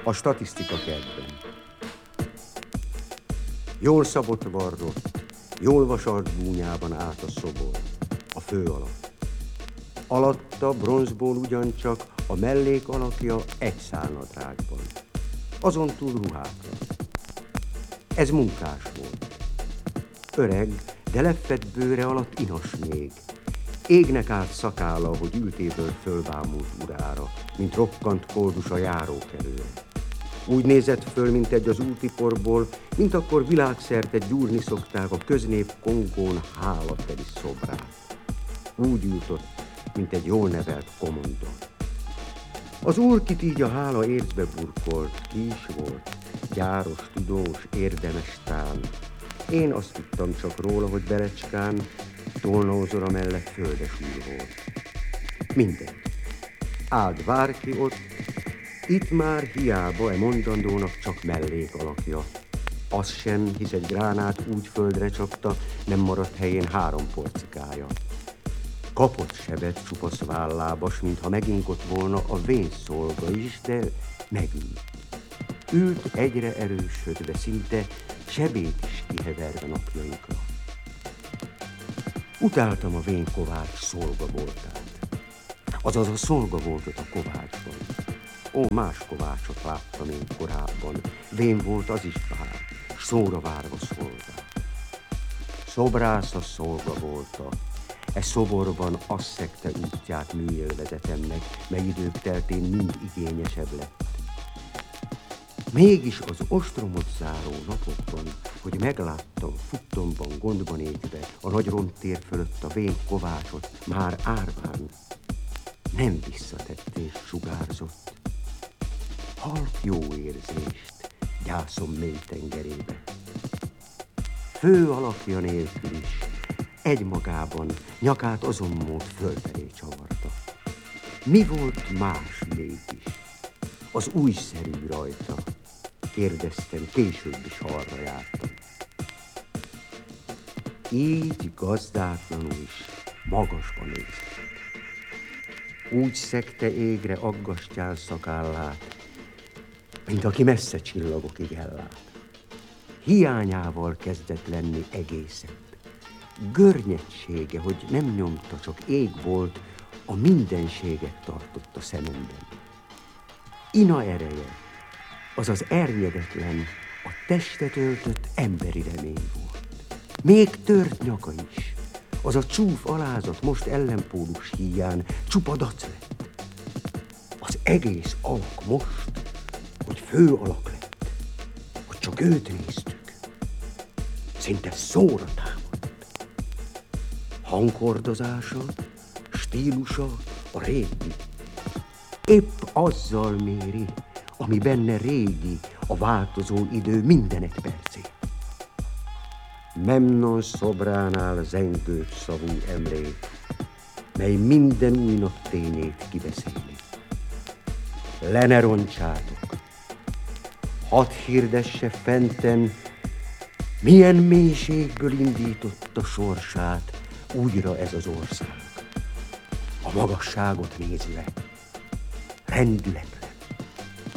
A statisztika kertben. Jól szabott varrott, jól vasalt búnyában állt a szobor, a fő alatt. Alatta bronzból ugyancsak a mellék alakja egy szálnadrágban, azon túl ruhákra. Ez munkás volt. Öreg, de lefett bőre alatt inas még. Égnek állt szakálla, hogy ültéből fölbámult urára, mint rokkant koldus a járókelőre. Úgy nézett föl, mint egy az útiporból, mint akkor világszerte gyúrni szokták a köznép Kongón hálateli szobrát. Úgy ült ott, mint egy jól nevelt komondor. Az úr, kit így a hála érzbe burkolt, ki is volt, gyáros, tudós, érdemes tán. Én azt tudtam csak róla, hogy Berecskán Tolnózora mellett földesúr volt. Mindegy. Állt bárki ott, itt már hiába mondandónak csak mellék alakja. Az sem, hisz egy gránát úgy földre csapta, nem maradt helyén 3 porcikája. Kapott sebet csupasz vállábas, mintha megingott volna a vénszolga is, de megült. Ült egyre erősödve, szinte sebét is kiheverve napjainkra. Utáltam a vén kovács szolga voltát. Azaz a szolga voltot a kovácsban. Ó, más kovácsot láttam én korábban. Vén volt az is bár, szóra várva szolgál. Szobrász a szolga volta. E szoborban azt szekte útját műélvezetemnek, mely idők teltén mind igényesebb lett. Mégis az ostromot záró napokban, hogy megláttam futtomban, gondban égve a nagy rondtér fölött a vén kovácsot, már árván nem visszatett és sugárzott. Halk jó érzést gyászom mély tengerébe. Fő alakja nélkül is, egymagában nyakát azon mód fölfelé csavarta. Mi volt más mégis? Az újszerű rajta, kérdeztem, később is arra jártam. Így gazdátlanul is magasba nézett. Úgy szegte égre aggastyán szakállát, mint aki messze csillagokig ellát. Hiányával kezdett lenni egészet. Görnyedsége, hogy nem nyomta, csak ég volt, a mindenséget tartott a szememben. Ina ereje, azaz ernyedetlen, a testet öltött emberi remény volt. Még tört nyaka is, az a csúf alázat most ellenpólus híján csupa dac lett. Az egész alak most, hogy fő alak lett, hogy csak őt néztük, szinte szóra támadt. Hangkordozása, stílusa a régi, épp azzal méri, ami benne régi, a változó idő minden egy percét. Memnon szobránál zengőt szavú emlék, mely minden új nap tényét kibeszéli. Le ne roncsátok, hadd hirdesse fenten, milyen mélységből indította sorsát újra ez az ország. A magasságot nézve, rendületre.